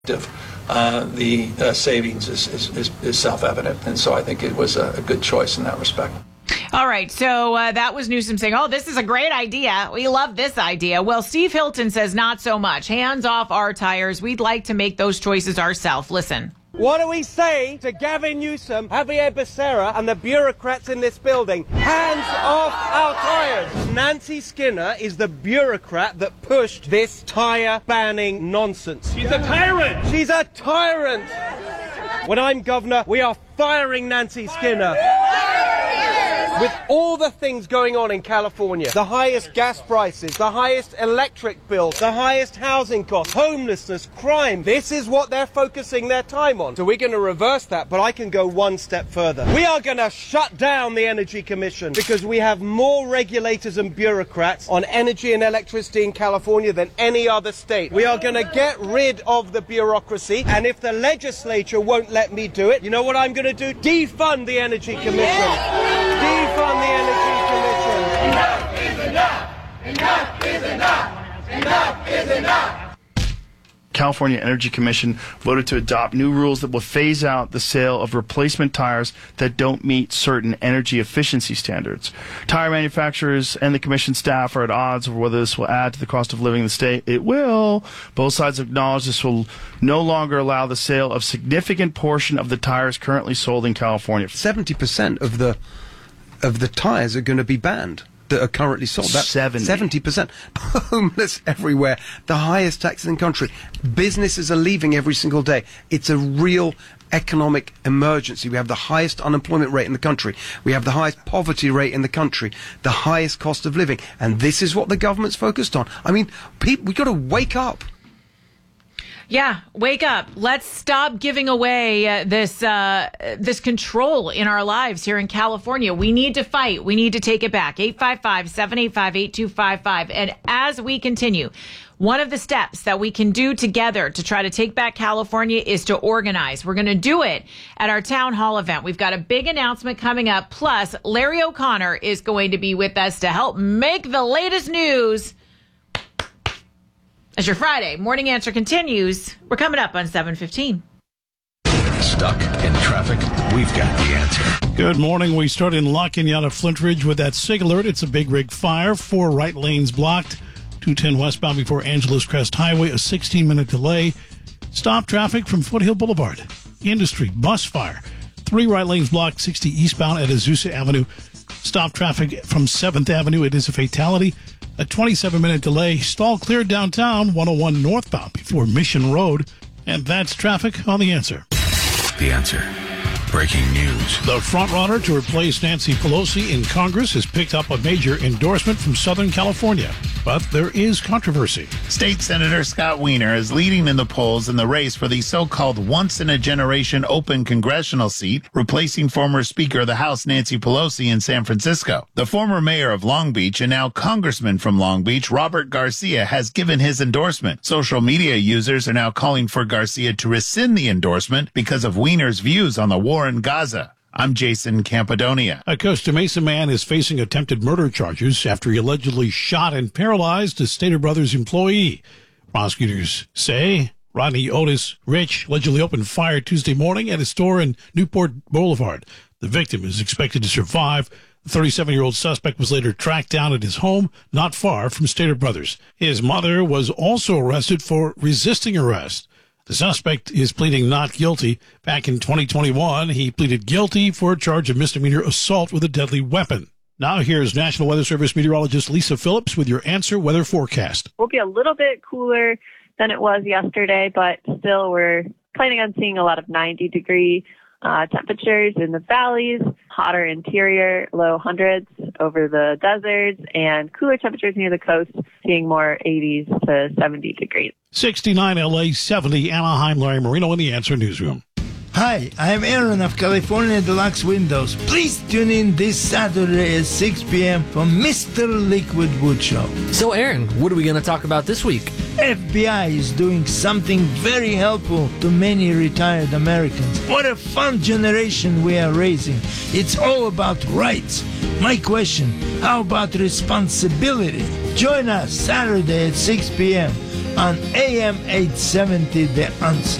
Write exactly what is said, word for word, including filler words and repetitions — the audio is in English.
Uh, the uh, savings is, is, is, is self-evident, and so I think it was a, a good choice in that respect. All right, so uh, that was Newsom saying, oh, this is a great idea. We love this idea. Well, Steve Hilton says not so much. Hands off our tires. We'd like to make those choices ourselves. Listen. What do we say to Gavin Newsom, Javier Becerra, and the bureaucrats in this building? Hands off our tires! Nancy Skinner is the bureaucrat that pushed this tire-banning nonsense. She's a tyrant! She's a tyrant! When I'm governor, we are firing Nancy Skinner. With all the things going on in California, the highest gas prices, the highest electric bills, the highest housing costs, homelessness, crime, this is what they're focusing their time on. So we're going to reverse that, but I can go one step further. We are going to shut down the Energy Commission because we have more regulators and bureaucrats on energy and electricity in California than any other state. We are going to get rid of the bureaucracy, and if the legislature won't let me do it, you know what I'm going to do? Defund the Energy Commission. Defund the Energy Commission. Enough is enough! Enough is enough! Enough is enough! California Energy Commission voted to adopt new rules that will phase out the sale of replacement tires that don't meet certain energy efficiency standards. Tire manufacturers and the commission staff are at odds over whether this will add to the cost of living in the state. It will. Both sides acknowledge this will no longer allow the sale of significant portion of the tires currently sold in California. seventy percent of the of the tires are going to be banned that are currently sold. That's seventy percent. Homeless everywhere. The highest taxes in the country. Businesses are leaving every single day. It's a real economic emergency. We have the highest unemployment rate in the country. We have the highest poverty rate in the country. The highest cost of living. And this is what the government's focused on. I mean, people, we've got to wake up. Yeah, wake up. Let's stop giving away uh, this uh, this control in our lives here in California. We need to fight. We need to take it back. eight five five, seven eight five, eight two five five. And as we continue, one of the steps that we can do together to try to take back California is to organize. We're going to do it at our town hall event. We've got a big announcement coming up. Plus, Larry O'Connor is going to be with us to help make the latest news. As your Friday morning answer continues, we're coming up on seven fifteen. Stuck in traffic? We've got the answer. Good morning. We start in La Cañada, Flint Ridge with that SIG alert. It's a big rig fire. Four right lanes blocked. two ten westbound before Angeles Crest Highway. A sixteen-minute delay. Stop traffic from Foothill Boulevard. Industry bus fire. Three right lanes blocked. sixty eastbound at Azusa Avenue. Stop traffic from seventh Avenue. It is a fatality. A twenty-seven-minute delay. Stall cleared downtown, one oh one northbound before Mission Road. And that's traffic on The Answer. The Answer. Breaking news. The frontrunner to replace Nancy Pelosi in Congress has picked up a major endorsement from Southern California. But there is controversy. State Senator Scott Wiener is leading in the polls in the race for the so-called once-in-a-generation open congressional seat, replacing former Speaker of the House Nancy Pelosi in San Francisco. The former mayor of Long Beach and now congressman from Long Beach, Robert Garcia, has given his endorsement. Social media users are now calling for Garcia to rescind the endorsement because of Wiener's views on the war in Gaza. I'm Jason Campodonia. A Costa Mesa man is facing attempted murder charges after he allegedly shot and paralyzed a Stater Brothers employee. Prosecutors say Rodney Otis Rich allegedly opened fire Tuesday morning at a store in Newport Boulevard. The victim is expected to survive. The thirty-seven-year-old suspect was later tracked down at his home not far from Stater Brothers. His mother was also arrested for resisting arrest. The suspect is pleading not guilty. Back in twenty twenty-one, he pleaded guilty for a charge of misdemeanor assault with a deadly weapon. Now here's National Weather Service meteorologist Lisa Phillips with your Answer weather forecast. We'll be a little bit cooler than it was yesterday, but still we're planning on seeing a lot of ninety degree uh, temperatures in the valleys, hotter interior, low hundreds over the deserts, and cooler temperatures near the coast, seeing more eighties to seventy degrees. sixty-nine L A, seventy Anaheim. Larry Marino in the Answer Newsroom. Hi, I'm Aaron of California Deluxe Windows. Please tune in this Saturday at six p.m. for Mister Liquid Wood Show. So, Aaron, what are we going to talk about this week? F B I is doing something very helpful to many retired Americans. What a fun generation we are raising. It's all about rights. My question, how about responsibility? Join us Saturday at six p.m. on A M eight seventy The Answer.